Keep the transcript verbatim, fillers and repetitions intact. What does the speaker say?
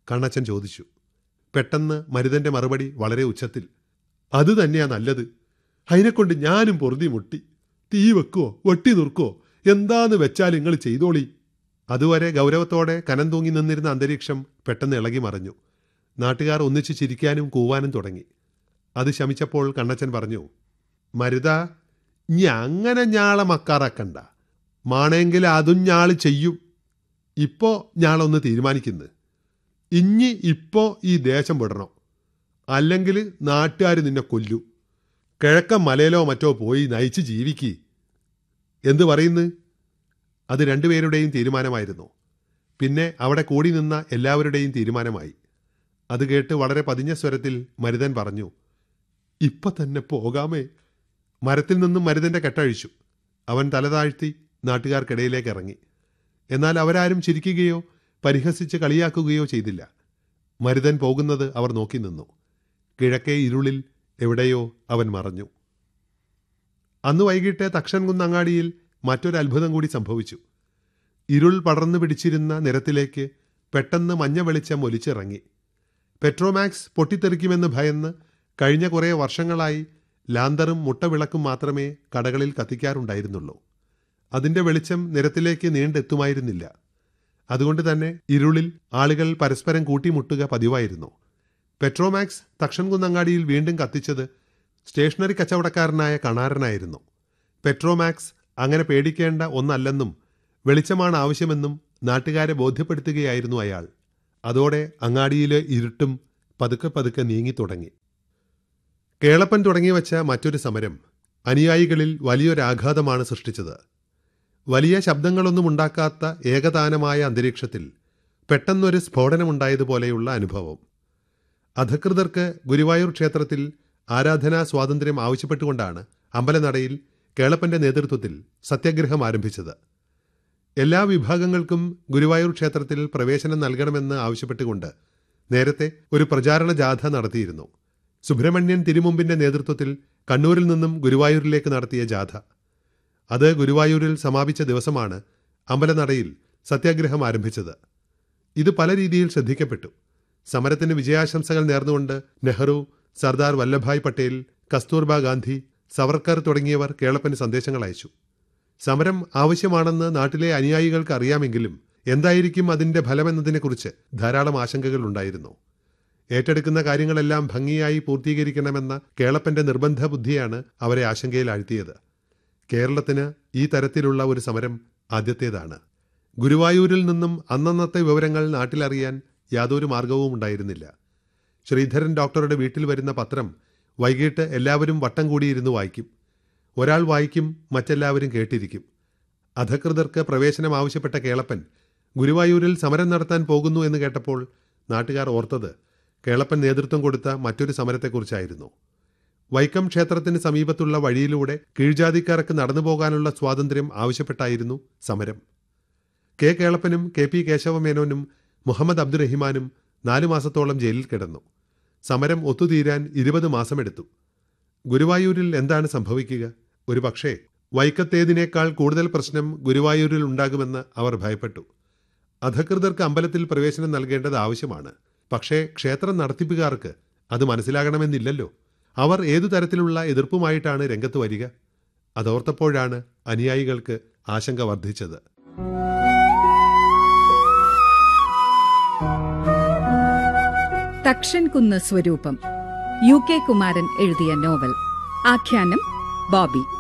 കണ്ണച്ചൻ ചോദിച്ചു. പെട്ടെന്ന് മരുതന്റെ മറുപടി വളരെ ഉച്ചത്തിൽ. അത് തന്നെയാ നല്ലത്. അതിനെക്കൊണ്ട് ഞാനും പൊറുതി മുട്ടി. തീ വെക്കുവോ വെട്ടി നുറുക്കുവോ എന്താന്ന് വെച്ചാൽ നിങ്ങൾ ചെയ്തോളി. അതുവരെ ഗൗരവത്തോടെ കനം തൂങ്ങി നിന്നിരുന്ന അന്തരീക്ഷം പെട്ടെന്ന് ഇളകി മറിഞ്ഞു. നാട്ടുകാർ ഒന്നിച്ച് ചിരിക്കാനും കൂവാനും തുടങ്ങി. അത് ശമിച്ചപ്പോൾ കണ്ണച്ചൻ പറഞ്ഞു, മരുത, ഇനി അങ്ങനെ ഞാളെ മക്കാറാക്കണ്ട. മാണെങ്കിൽ അതും ഞാള് ചെയ്യും. ഇപ്പോ ഞാളൊന്ന് തീരുമാനിക്കുന്നു. ഇഞ്ഞി ഇപ്പോ ഈ ദേശം വിടണം, അല്ലെങ്കിൽ നാട്ടുകാർ നിന്നെ കൊല്ലൂ. കിഴക്കൻ മലയിലോ മറ്റോ പോയി നയിച്ച് ജീവിക്കി. എന്തു പറയുന്നു? അത് രണ്ടുപേരുടെയും തീരുമാനമായിരുന്നു. പിന്നെ അവിടെ കൂടി നിന്ന എല്ലാവരുടെയും തീരുമാനമായി. അത് കേട്ട് വളരെ പതിഞ്ഞ സ്വരത്തിൽ മരുതൻ പറഞ്ഞു, ഇപ്പൊ തന്നെ പോകാമേ. മരത്തിൽ നിന്നും മരുതന്റെ കെട്ടഴിച്ചു. അവൻ തലതാഴ്ത്തി നാട്ടുകാർക്കിടയിലേക്ക് ഇറങ്ങി. എന്നാൽ അവരാരും ചിരിക്കുകയോ പരിഹസിച്ച് കളിയാക്കുകയോ ചെയ്തില്ല. മരുതൻ പോകുന്നത് അവർ നോക്കി നിന്നു. കിഴക്കേ ഇരുളിൽ എവിടെയോ അവൻ മറഞ്ഞു. അന്ന് വൈകിട്ട് തക്ഷൻകുന്നങ്ങാടിയിൽ മറ്റൊരു അത്ഭുതം കൂടി സംഭവിച്ചു. ഇരുൾ പടർന്നു പിടിച്ചിരുന്ന നിരത്തിലേക്ക് പെട്ടെന്ന് മഞ്ഞ വെളിച്ചം ഒലിച്ചിറങ്ങി. പെട്രോമാക്സ് പൊട്ടിത്തെറിക്കുമെന്ന് ഭയന്ന് കഴിഞ്ഞ കുറേ വർഷങ്ങളായി ലാന്തറും മുട്ടവിളക്കും മാത്രമേ കടകളിൽ കത്തിക്കാറുണ്ടായിരുന്നുള്ളൂ. അതിൻ്റെ വെളിച്ചം നിരത്തിലേക്ക് നീണ്ടെത്തുമായിരുന്നില്ല. അതുകൊണ്ട് തന്നെ ഇരുളിൽ ആളുകൾ പരസ്പരം കൂട്ടിമുട്ടുക പതിവായിരുന്നു. പെട്രോമാക്സ് തക്ഷൻകുന്നങ്ങാടിയിൽ വീണ്ടും കത്തിച്ചത് സ്റ്റേഷനറി കച്ചവടക്കാരനായ കണാരനായിരുന്നു. പെട്രോമാക്സ് അങ്ങനെ പേടിക്കേണ്ട ഒന്നല്ലെന്നും വെളിച്ചമാണ് ആവശ്യമെന്നും നാട്ടുകാരെ ബോധ്യപ്പെടുത്തുകയായിരുന്നു അയാൾ. അതോടെ അങ്ങാടിയിലെ ഇരുട്ടും പതുക്കെ പതുക്കെ നീങ്ങിത്തുടങ്ങി. കേളപ്പൻ തുടങ്ങിവെച്ച മറ്റൊരു സമരം അനുയായികളിൽ വലിയൊരാഘാതമാണ് സൃഷ്ടിച്ചത്. വലിയ ശബ്ദങ്ങളൊന്നും ഉണ്ടാക്കാത്ത ഏകതാനമായ അന്തരീക്ഷത്തിൽ പെട്ടെന്നൊരു സ്ഫോടനമുണ്ടായതുപോലെയുള്ള അനുഭവം. അധികൃതർക്ക് ഗുരുവായൂർ ക്ഷേത്രത്തിൽ ആരാധനാ സ്വാതന്ത്ര്യം ആവശ്യപ്പെട്ടുകൊണ്ടാണ് അമ്പലനടയിൽ കേളപ്പന്റെ നേതൃത്വത്തിൽ സത്യാഗ്രഹം ആരംഭിച്ചത്. എല്ലാ വിഭാഗങ്ങൾക്കും ഗുരുവായൂർ ക്ഷേത്രത്തിൽ പ്രവേശനം നൽകണമെന്ന് ആവശ്യപ്പെട്ടുകൊണ്ട് നേരത്തെ ഒരു പ്രചാരണ ജാഥ നടത്തിയിരുന്നു. സുബ്രഹ്മണ്യൻ തിരുമുമ്പിന്റെ നേതൃത്വത്തിൽ കണ്ണൂരിൽ നിന്നും ഗുരുവായൂരിലേക്ക് നടത്തിയ ജാഥ. അത് ഗുരുവായൂരിൽ സമാപിച്ച ദിവസമാണ് അമ്പലനടയിൽ സത്യാഗ്രഹം ആരംഭിച്ചത്. ഇത് പല രീതിയിൽ ശ്രദ്ധിക്കപ്പെട്ടു. സമരത്തിന് വിജയാശംസകൾ നേർന്നുകൊണ്ട് നെഹ്റു, സർദാർ വല്ലഭായ് പട്ടേൽ, കസ്തൂർബ ഗാന്ധി, സവർക്കർ തുടങ്ങിയവർ കേളപ്പന് സന്ദേശങ്ങൾ അയച്ചു. സമരം ആവശ്യമാണെന്ന് നാട്ടിലെ അനുയായികൾക്ക് അറിയാമെങ്കിലും എന്തായിരിക്കും അതിൻ്റെ ഫലമെന്നതിനെക്കുറിച്ച് ധാരാളം ആശങ്കകൾ ഉണ്ടായിരുന്നു. ഏറ്റെടുക്കുന്ന കാര്യങ്ങളെല്ലാം ഭംഗിയായി പൂർത്തീകരിക്കണമെന്ന കേളപ്പന്റെ നിർബന്ധ ബുദ്ധിയാണ് അവരെ ആശങ്കയിലാഴ്ത്തിയത്. കേരളത്തിന് ഈ തരത്തിലുള്ള ഒരു സമരം ആദ്യത്തേതാണ്. ഗുരുവായൂരിൽ നിന്നും അന്നന്നത്തെ വിവരങ്ങൾ നാട്ടിലറിയാൻ യാതൊരു മാർഗവും ഉണ്ടായിരുന്നില്ല. ശ്രീധരൻ ഡോക്ടറുടെ വീട്ടിൽ വരുന്ന പത്രം വൈകിട്ട് എല്ലാവരും വട്ടം കൂടിയിരുന്ന് വായിക്കും. ഒരാൾ വായിക്കും, മറ്റെല്ലാവരും കേട്ടിരിക്കും. അധികൃതർക്ക് പ്രവേശനം ആവശ്യപ്പെട്ട കേളപ്പൻ ഗുരുവായൂരിൽ സമരം നടത്താൻ പോകുന്നു എന്ന് കേട്ടപ്പോൾ നാട്ടുകാർ ഓർത്തത് കേളപ്പൻ നേതൃത്വം കൊടുത്ത മറ്റൊരു സമരത്തെക്കുറിച്ചായിരുന്നു. വൈക്കം ക്ഷേത്രത്തിന് സമീപത്തുള്ള വഴിയിലൂടെ കീഴ്ജാതിക്കാർക്ക് നടന്നു പോകാനുള്ള സ്വാതന്ത്ര്യം ആവശ്യപ്പെട്ടായിരുന്നു സമരം. കെ കേളപ്പനും കെ പി കേശവമേനോനും മുഹമ്മദ് അബ്ദുറഹിമാനും നാലു മാസത്തോളം ജയിലിൽ കിടന്നു. സമരം ഒത്തുതീരാൻ ഇരുപത് മാസമെടുത്തു. ഗുരുവായൂരിൽ എന്താണ് സംഭവിക്കുക? ഒരു പക്ഷേ വൈക്കത്തേതിനേക്കാൾ കൂടുതൽ പ്രശ്നം ഗുരുവായൂരിൽ ഉണ്ടാകുമെന്ന് അവർ ഭയപ്പെട്ടു. അധികൃതർക്ക് അമ്പലത്തിൽ പ്രവേശനം നൽകേണ്ടത് ആവശ്യമാണ്. പക്ഷേ ക്ഷേത്രം നടത്തിപ്പുകാർക്ക് അത് മനസ്സിലാകണമെന്നില്ലല്ലോ. അവർ ഏതു തരത്തിലുള്ള എതിർപ്പുമായിട്ടാണ് രംഗത്ത് വരിക? അതോർത്തപ്പോഴാണ് അനുയായികൾക്ക് ആശങ്ക വർദ്ധിച്ചത്. തക്ഷൻകുന്ന് സ്വരൂപം, യു കെ കുമാരൻ എഴുതിയ നോവൽ. ആഖ്യാനം ബോബി.